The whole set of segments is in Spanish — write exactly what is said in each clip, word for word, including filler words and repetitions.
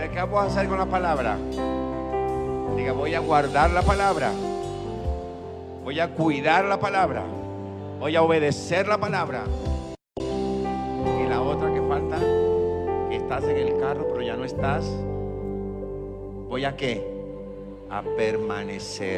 ¿qué vamos a hacer con la palabra? Diga, voy a guardar la palabra. Voy a cuidar la palabra. Voy a obedecer la palabra. Y la otra que falta, que estás en el carro pero ya no estás. ¿Voy a qué? A permanecer.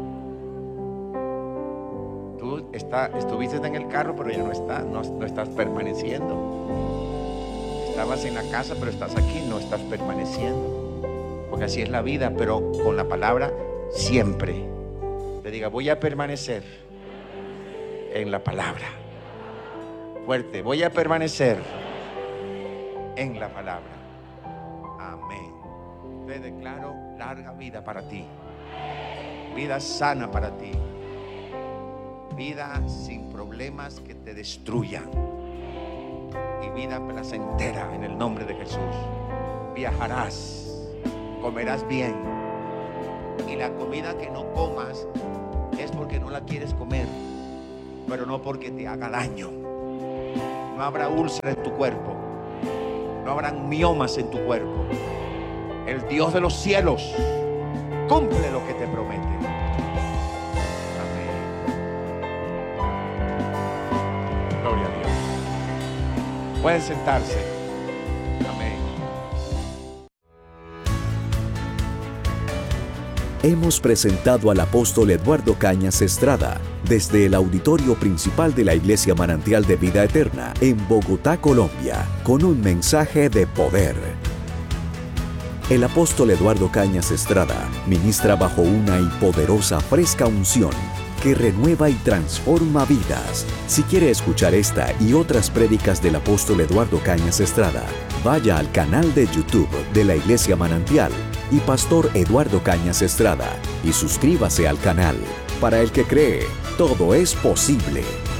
Tú está, estuviste en el carro pero ya no estás, no, no estás permaneciendo. Estabas en la casa pero estás aquí, no estás permaneciendo. Porque así es la vida, pero con la palabra siempre. Le diga, voy a permanecer en la palabra. Fuerte, voy a permanecer en la palabra. Amén. Te declaro larga vida para ti, vida sana para ti, vida sin problemas que te destruyan y vida placentera en el nombre de Jesús. Viajarás, comerás bien, y la comida que no comas es porque no la quieres comer, pero no porque te haga daño. No habrá úlceras en tu cuerpo, no habrán miomas en tu cuerpo. El Dios de los cielos cumple lo que te promete. Amén. Gloria a Dios. Pueden sentarse. Amén. Hemos presentado al apóstol Eduardo Cañas Estrada desde el auditorio principal de la Iglesia Manantial de Vida Eterna en Bogotá, Colombia, con un mensaje de poder. El apóstol Eduardo Cañas Estrada ministra bajo una y poderosa fresca unción que renueva y transforma vidas. Si quiere escuchar esta y otras prédicas del apóstol Eduardo Cañas Estrada, vaya al canal de YouTube de la Iglesia Manantial y Pastor Eduardo Cañas Estrada y suscríbase al canal. Para el que cree, todo es posible.